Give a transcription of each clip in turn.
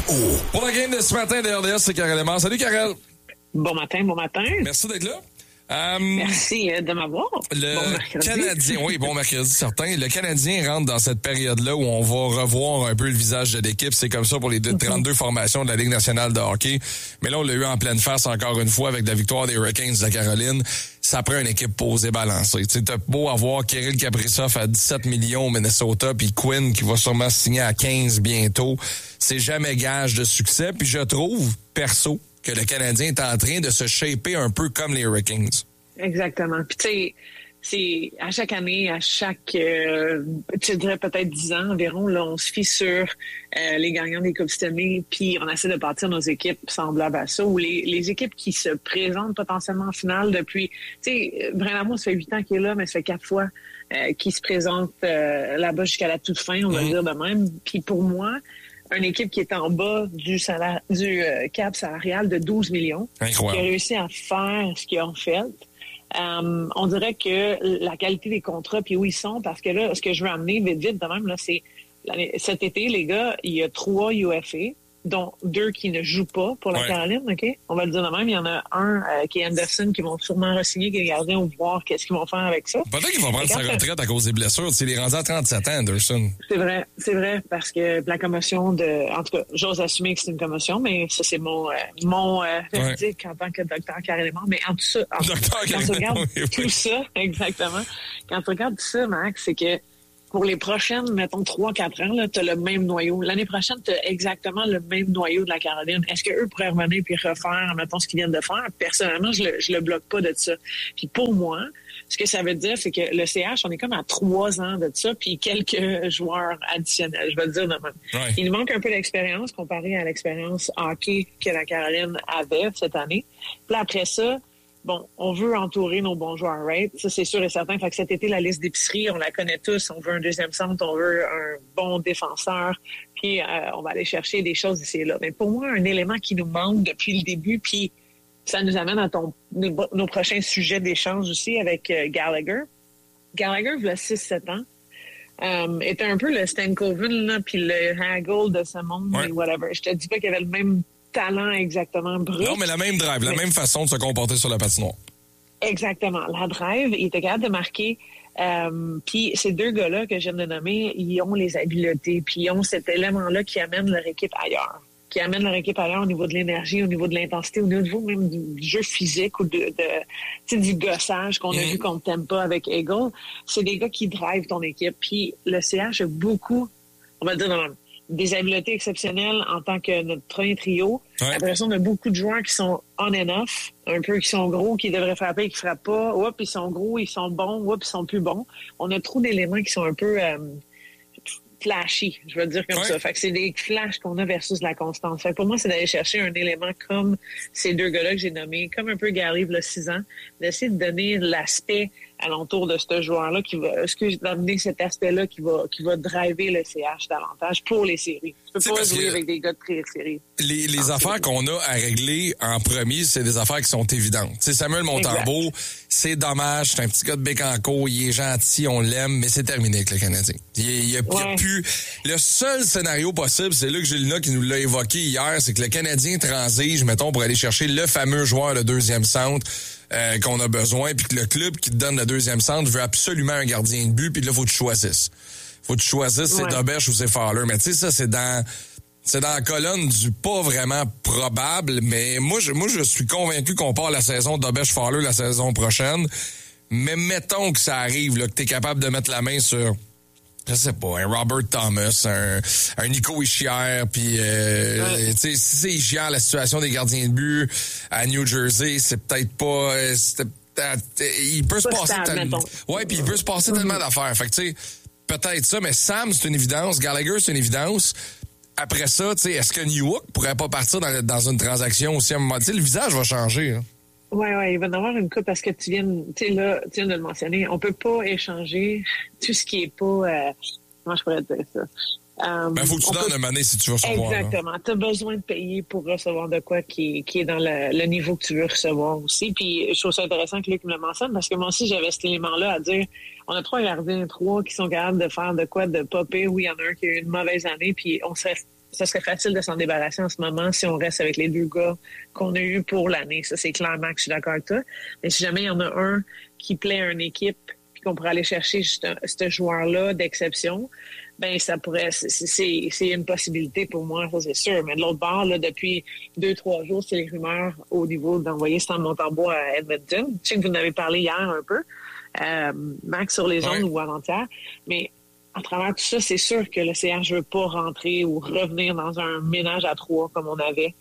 Pour la game de ce matin de RDS, c'est Karel Lemar. Salut, Karel. Bon matin. Merci d'être là. Merci de m'avoir. Le Canadien, oui, bon mercredi certain. Le Canadien rentre dans cette période-là où on va revoir un peu le visage de l'équipe. C'est comme ça pour les 32 formations de la Ligue nationale de hockey. Mais là, on l'a eu en pleine face encore une fois avec la victoire des Hurricanes de la Caroline. Ça prend une équipe posée, balancée. Tu sais, t'as beau avoir Kirill Kaprizov à 17 millions au Minnesota, puis Quinn qui va sûrement signer à 15 bientôt. C'est jamais gage de succès. Puis je trouve, perso, que le Canadien est en train de se shaper un peu comme les Hurricanes. Exactement. Puis tu sais, c'est à chaque année, tu dirais peut-être 10 ans environ, là, on se fie sur les gagnants des Coupes Stanley, puis on essaie de bâtir nos équipes semblables à ça, ou les équipes qui se présentent potentiellement en finale depuis, tu sais, Brandamo, ça fait 8 ans qu'il est là, mais ça fait 4 fois qu'il se présente là-bas jusqu'à la toute fin, on va dire de même. Puis pour moi, une équipe qui est en bas du cap salarial de 12 millions, incroyable, qui a réussi à faire ce qu'ils ont fait. On dirait que la qualité des contrats, puis où ils sont, parce que là, ce que je veux amener vite de même, là, c'est cet été, les gars, il y a 3 UFA, dont 2 qui ne jouent pas pour la Caroline, OK? On va le dire de même. Il y en a un qui est Anderson, qui vont sûrement re-signer, qui est gardien, ou voir qu'est-ce qu'ils vont faire avec ça. Peut-être qu'ils vont prendre sa retraite à cause des blessures. Tu sais, il est rendu à 37 ans, Anderson. C'est vrai, parce que la commotion en tout cas, j'ose assumer que c'est une commotion, mais ça, c'est mon verdict en tant que docteur carrément. Mais en tout ça, quand tu regardes tout ça, exactement, quand tu regardes tout ça, Max, c'est que pour les prochaines, mettons, 3-4 ans, là, t'as le même noyau. L'année prochaine, t'as exactement le même noyau de la Caroline. Est-ce qu'eux pourraient revenir puis refaire, mettons, ce qu'ils viennent de faire? Personnellement, je le bloque pas de ça. Puis pour moi, ce que ça veut dire, c'est que le CH, on est comme à 3 ans de ça, puis quelques joueurs additionnels, je vais le dire de même. Ouais. Il nous manque un peu d'expérience comparé à l'expérience hockey que la Caroline avait cette année. Puis après ça, bon, on veut entourer nos bons joueurs, right? Ça, c'est sûr et certain. Fait que cet été, la liste d'épicerie, on la connaît tous. On veut un deuxième centre, on veut un bon défenseur, puis on va aller chercher des choses ici et là. Mais pour moi, un élément qui nous manque depuis le début, puis ça nous amène à nos prochains sujets d'échange aussi avec Gallagher. Gallagher, il y a 6-7 ans, était un peu le Stankoven, là, puis le Hagel de ce monde, et whatever. Je te dis pas qu'il y avait le même talent exactement brut. Non, mais la même drive, la même façon de se comporter sur la patinoire. Exactement. La drive, il était capable de marquer. Puis ces 2 gars-là que je viens de nommer, ils ont les habiletés, puis ils ont cet élément-là qui amène leur équipe ailleurs. Qui amène leur équipe ailleurs au niveau de l'énergie, au niveau de l'intensité, au niveau même du jeu physique ou du gossage qu'on a vu qu'on ne t'aime pas avec Eagle. C'est des gars qui drivent ton équipe. Puis le CH a beaucoup, on va le dire dans le des habiletés exceptionnelles en tant que notre premier trio. Après ça, on a beaucoup de joueurs qui sont on and off, un peu qui sont gros, qui devraient frapper, qui frappent pas. Oups, ils sont gros, ils sont bons. Oups, ils sont plus bons. On a trop d'éléments qui sont un peu flashy, je veux dire comme ça. Fait que c'est des flashs qu'on a versus la constance. Fait que pour moi, c'est d'aller chercher un élément comme ces 2 gars-là que j'ai nommés, comme un peu Gary, il y a 6 ans, d'essayer de donner l'aspect alentour de ce joueur-là qui va, d'amener cet aspect-là qui va driver le CH davantage pour les séries. Tu peux pas jouer avec des gars de pré-série. Les affaires qu'on a à régler en premier, c'est des affaires qui sont évidentes. Tu sais, Samuel Montembeault, c'est dommage, c'est un petit gars de Bécancour, il est gentil, on l'aime, mais c'est terminé avec le Canadien. Il y a plus... Le seul scénario possible, c'est Luc Gélina qui nous l'a évoqué hier, c'est que le Canadien transige, mettons, pour aller chercher le fameux joueur de deuxième centre qu'on a besoin, puis que le club qui te donne le deuxième centre veut absolument un gardien de but, puis là, faut que tu choisisses. C'est Dobèche ou c'est Fowler. Mais tu sais, ça, c'est dans la colonne du pas vraiment probable, mais moi, je suis convaincu qu'on part la saison Dobèche-Fowler la saison prochaine. Mais mettons que ça arrive, là, que t'es capable de mettre la main sur, je sais pas, un Robert Thomas, un Nico Hischier, puis tu sais, si c'est Hischier, la situation des gardiens de but à New Jersey, c'est peut-être pas... il peut se passer tellement... Ouais, puis il peut se passer tellement d'affaires. Fait que tu sais, peut-être ça, mais Sam, c'est une évidence. Gallagher, c'est une évidence. Après ça, tu sais, est-ce que Newhook pourrait pas partir dans une transaction aussi à un moment? Tu sais, le visage va changer, hein. Oui, il va y avoir une coupe parce que tu viens de le mentionner. On peut pas échanger tout ce qui est pas... comment je pourrais dire ça? Faut que tu donnes une année si tu veux recevoir. Exactement. Tu as besoin de payer pour recevoir de quoi qui est dans le niveau que tu veux recevoir aussi. Puis je trouve ça intéressant que Luc me le mentionne parce que moi aussi, j'avais cet élément-là à dire on a 3 gardiens, 3 qui sont capables de faire de quoi de popper. Oui, il y en a un qui a eu une mauvaise année, puis on serait ça serait facile de s'en débarrasser en ce moment si on reste avec les 2 gars qu'on a eus pour l'année. Ça, c'est clairement que je suis d'accord avec toi. Mais si jamais il y en a un qui plaît à une équipe puis qu'on pourrait aller chercher ce joueur-là d'exception, ben ça pourrait, c'est une possibilité pour moi, ça c'est sûr. Mais de l'autre bord, là, depuis 2-3 jours, c'est les rumeurs au niveau d'envoyer Sam Montembeault à Edmonton. Je sais que vous en avez parlé hier un peu, Max sur les ondes ou avant-hier, mais à travers tout ça, c'est sûr que le CH ne veut pas rentrer ou revenir dans un ménage à 3 comme on avait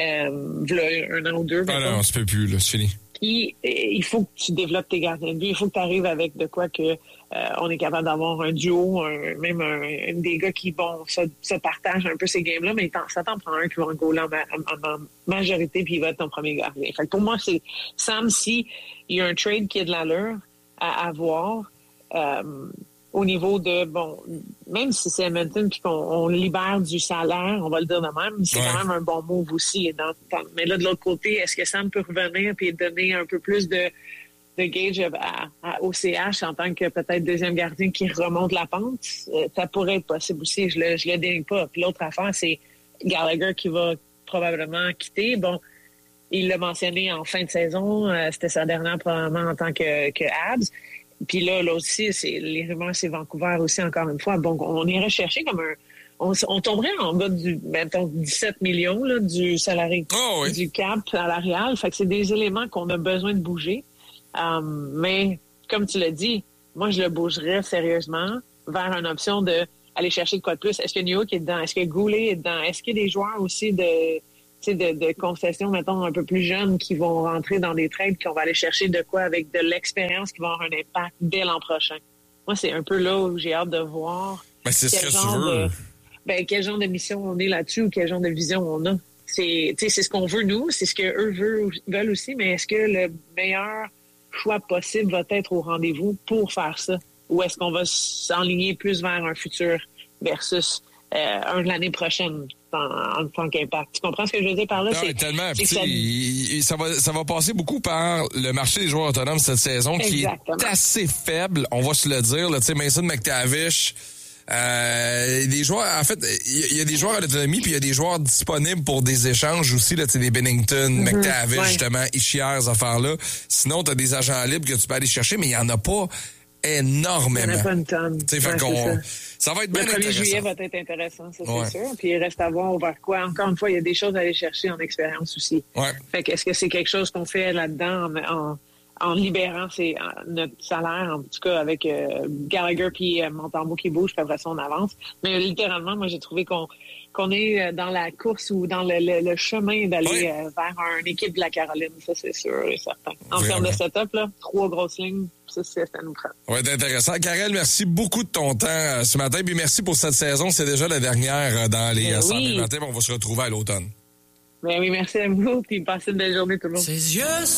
un an ou 2. Ah non, on se peut plus, là, c'est fini. Puis, il faut que tu développes tes gardiens de but. Il faut que tu arrives avec de quoi que on est capable d'avoir un duo, même des gars qui se partagent un peu ces games-là, mais ça t'en prend un qui va en goaler en majorité, puis il va être ton premier gardien. Fait que pour moi, c'est Sam, si il y a un trade qui a de l'allure à avoir, au niveau de, même si c'est Edmonton puis qu'on libère du salaire, on va le dire de même, c'est quand même un bon move aussi. Mais là, de l'autre côté, est-ce que Sam peut revenir puis donner un peu plus de gauge au CH en tant que peut-être deuxième gardien qui remonte la pente? Ça pourrait être possible aussi, je le dénie pas. Puis l'autre affaire, c'est Gallagher qui va probablement quitter. Bon, il l'a mentionné en fin de saison, c'était sa dernière probablement en tant que Habs. Puis là aussi, les rumeurs, c'est Vancouver aussi, encore une fois. Bon, on irait chercher comme on tomberait en bas du, 17 millions, là, du salarié, du cap salarial. Fait que c'est des éléments qu'on a besoin de bouger. Mais, comme tu l'as dit, moi, je le bougerais sérieusement vers une option de aller chercher de quoi de plus. Est-ce que New York est dedans? Est-ce que Goulet est dedans? Est-ce qu'il y a des joueurs aussi de concessions, mettons, un peu plus jeunes qui vont rentrer dans des trades, qu'on va aller chercher de quoi avec de l'expérience qui va avoir un impact dès l'an prochain. Moi, c'est un peu là où j'ai hâte de voir. Mais c'est ce que tu veux. Quel genre de mission on est là-dessus ou quel genre de vision on a. C'est ce qu'on veut, nous. C'est ce qu'eux veulent aussi. Mais est-ce que le meilleur choix possible va être au rendez-vous pour faire ça? Ou est-ce qu'on va s'enligner plus vers un futur versus un de l'année prochaine en tant qu'impact? Tu comprends ce que je veux dire par là? Non, tellement. Ça va passer beaucoup par le marché des joueurs autonomes cette saison. Exactement. Qui est assez faible, on va se le dire. Tu sais, Mason McTavish, des joueurs, en fait, il y a des joueurs à l'autonomie, puis il y a des joueurs disponibles pour des échanges aussi, là, tu sais, des Bennington, McTavish, justement, Ischier, ces affaires-là. Sinon, tu as des agents libres que tu peux aller chercher, mais il n'y en a pas énormément. Il n'y en a pas une tonne. Ça va être bien intéressant. Le 1er juillet va être intéressant, ça c'est sûr. Puis il reste à voir vers quoi. Encore une fois, il y a des choses à aller chercher en expérience aussi. Fait que est-ce que c'est quelque chose qu'on fait là-dedans en libérant notre salaire, en tout cas avec Gallagher puis Montembeault qui bouge, puis après ça on avance. Mais littéralement, moi j'ai trouvé qu'on est dans la course ou dans le chemin d'aller vers une équipe de la Caroline, ça c'est sûr et certain. En termes de setup, là, 3 grosses lignes, ça nous prend. Ouais, c'est intéressant. Karel, merci beaucoup de ton temps ce matin, puis merci pour cette saison. C'est déjà la dernière dans les 100 000 matins, on va se retrouver à l'automne. Ben oui, merci à vous, puis passez une belle journée tout le monde.